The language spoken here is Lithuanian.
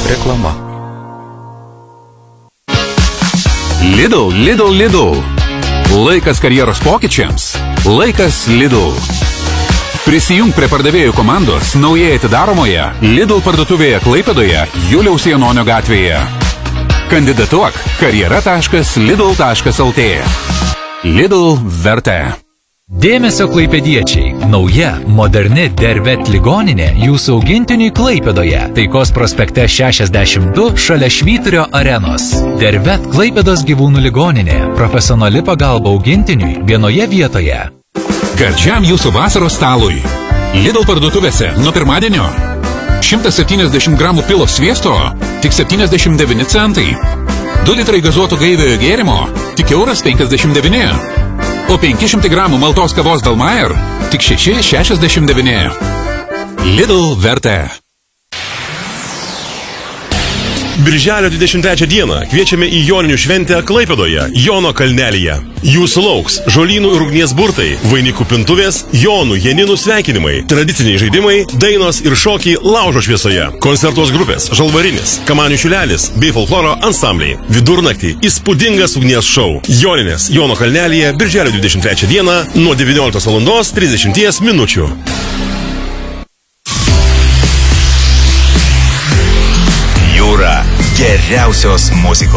Reklama. Lidl. Laikas karjeros pokyčiams. Laikas Lidl. Prisijung prie pardavėjų komandos naujai atidaromoje Lidl parduotuvėje Klaipėdoje Juliaus Janonio gatvėje. Kandidatuok karjera.lidl.lt. Lidl vertė. Dėmesio klaipėdiečiai. Nauja, moderni Dervet ligoninė jūsų augintiniui Klaipėdoje. Taikos prospekte 62 šalia Švyturio arenos. Dervet Klaipėdos gyvūnų ligoninė. Profesionali pagalba augintiniui vienoje vietoje. Gardžiam jūsų vasaros stalui. Lidl parduotuvėse nuo pirmadienio. 170 gramų pilo sviesto tik 79 centai. 2 litrai gazuoto gaiviojo gėrimo tik €1,59. O 500 gramų maltos kavos Dalmayer tik 6,69. Lidl vertė. Birželio 23 dieną kviečiame į Joninių šventę Klaipėdoje, Jono kalnelyje. Jūsų lauks žolynų ir ugnies burtai, vainikų pintuvės, Jonų, Janinų sveikinimai, tradiciniai žaidimai, dainos ir šokiai laužo šviesoje. Koncertuos grupės Žalvarinis, Kamanių šilelis bei folkloro ansambliai. Vidurnaktį įspūdingas ugnies šou. Joninės Jono kalnelyje Birželio 23 dieną nuo 19:30 minučių. Jūra geriausios muzikos.